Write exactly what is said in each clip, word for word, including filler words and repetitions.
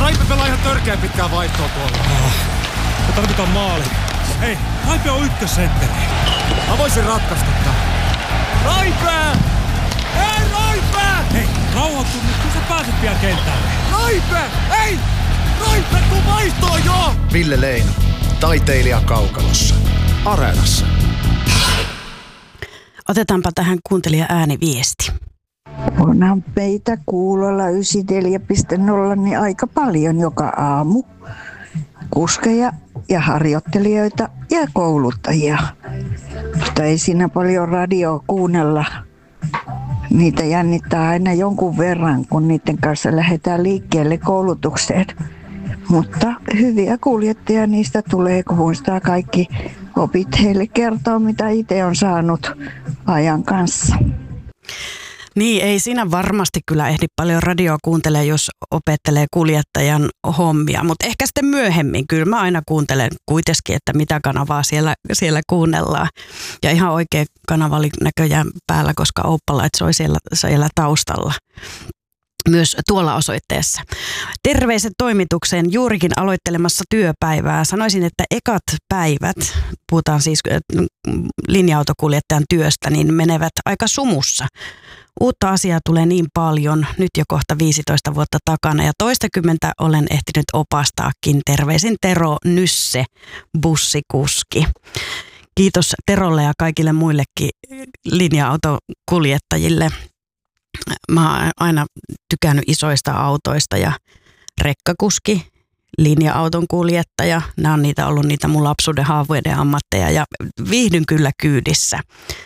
Raipe pelaa ihan törkeä pitkää vaihtoa tuolla. Ah, me tarvitaan maali. Hei, Raipe on ykkössentteri. Mä voisin ratkaista tää. Raipe! Hei, Raipe! Hei, rauhoitu nyt, kun sä pääset vielä kentälle. Raipe! Hei! Raipe, tuu vaihtoon jo! Ville Leino, taiteilija kaukalossa. Areenassa. Otetaanpa tähän kuuntelija ääniviesti. Onhan meitä kuulolla yhdeksänkymmentäneljä piste nolla niin aika paljon joka aamu. Kuskeja ja harjoittelijoita ja kouluttajia. Mutta ei siinä paljon radioa kuunnella. Niitä jännittää aina jonkun verran, kun niiden kanssa lähdetään liikkeelle koulutukseen. Mutta hyviä kuljettajia niistä tulee, kun muistaa kaikki opit heille kertoa, mitä itse on saanut ajan kanssa. Niin, ei siinä varmasti kyllä ehdi paljon radioa kuuntelemaan, jos opettelee kuljettajan hommia, mutta ehkä sitten myöhemmin. Kyllä mä aina kuuntelen kuitenkin, että mitä kanavaa siellä, siellä kuunnellaan. Ja ihan oikea kanava oli näköjään päällä, koska Ouppalait soi siellä, siellä taustalla. Myös tuolla osoitteessa. Terveiset toimitukseen juurikin aloittelemassa työpäivää. Sanoisin, että ekat päivät, puhutaan siis linja-autokuljettajan työstä, niin menevät aika sumussa. Uutta asiaa tulee niin paljon, nyt jo kohta viisitoista vuotta takana ja toistakymmentä olen ehtinyt opastaakin. Terveisin Tero Nysse, bussikuski. Kiitos Terolle ja kaikille muillekin linja-autokuljettajille. Mä oon aina tykännyt isoista autoista ja rekkakuski, linja-auton kuljettaja. Nämä on niitä ollut niitä mun lapsuuden haaveiden ammatteja ja viihdyn kyllä kyydissä.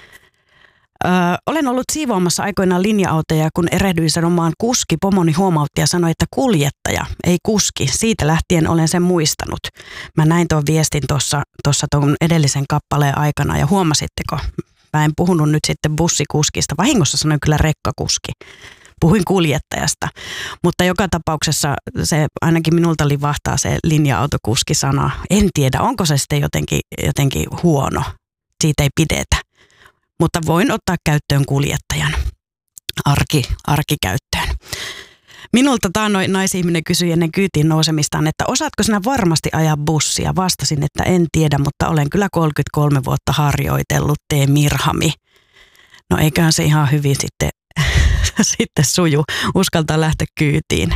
Öö, olen ollut siivoamassa aikoinaan linja-autoja, kun erehdyin sanomaan kuski. Pomoni huomautti ja sanoi, että kuljettaja, ei kuski. Siitä lähtien olen sen muistanut. Mä näin tuon viestin tuossa tuossa tuon edellisen kappaleen aikana ja huomasitteko? Mä en puhunut nyt sitten bussikuskista. Vahingossa sanoin kyllä rekkakuski. Puhuin kuljettajasta. Mutta joka tapauksessa se ainakin minulta livahtaa se linja-autokuski-sana. En tiedä, onko se sitten jotenkin, jotenkin huono. Siitä ei pidetä. Mutta voin ottaa käyttöön kuljettajan. Arki, arkikäyttöön. Minulta taannoin naisihminen kysyi ennen kyytiin nousemistaan, että osaatko sinä varmasti ajaa bussia? Vastasin, että en tiedä, mutta olen kyllä kolmekymmentäkolme vuotta harjoitellut, tee Mirhami. No eiköhän se ihan hyvin sitten, sitten suju, uskaltaa lähteä kyytiin.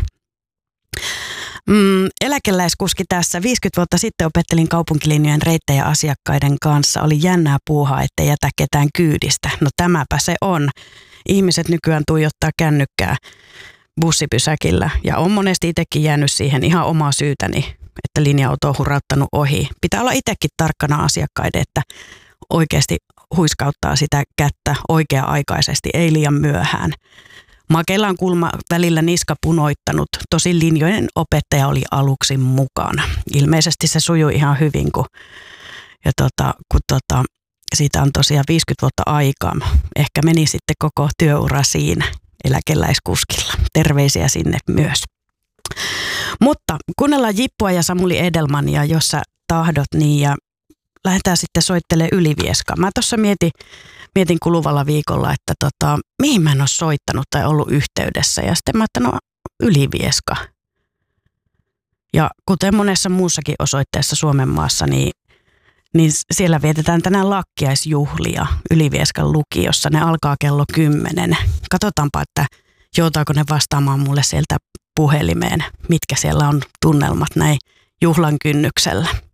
Mm, eläkeläiskuski tässä. viisikymmentä vuotta sitten opettelin kaupunkilinjojen reittejä asiakkaiden kanssa. Oli jännää puuhaa, ettei jätä ketään kyydistä. No tämäpä se on. Ihmiset nykyään tuijottaa kännykkää bussipysäkillä ja on monesti itsekin jäänyt siihen ihan omaa syytäni, että linja-auto on hurauttanut ohi. Pitää olla itsekin tarkkana asiakkaiden, että oikeasti huiskauttaa sitä kättä oikea-aikaisesti, ei liian myöhään. Makeilla on kulma välillä niska punoittanut, tosin linjojen opettaja oli aluksi mukana. Ilmeisesti se sujui ihan hyvin, kun, ja tota, kun tota, siitä on tosiaan viisikymmentä vuotta aikaa. Ehkä meni sitten koko työura siinä eläkeläiskuskilla. Terveisiä sinne myös. Mutta kuunnellaan Jippua ja Samuli Edelmania, jos sä tahdot, niin ja lähdetään sitten soittelemaan Ylivieskaan. Mä tuossa mietin, mietin kuluvalla viikolla, että tota, mihin mä en ole soittanut tai ollut yhteydessä. Ja sitten mä ajattelin, no Ylivieska. Ja kuten monessa muussakin osoitteessa Suomen maassa, niin, niin siellä vietetään tänään lakkiaisjuhlia Ylivieskan lukiossa. Ne alkaa kello kymmenen. Katsotaanpa, että joutaako ne vastaamaan mulle sieltä puhelimeen, mitkä siellä on tunnelmat näin juhlan kynnyksellä.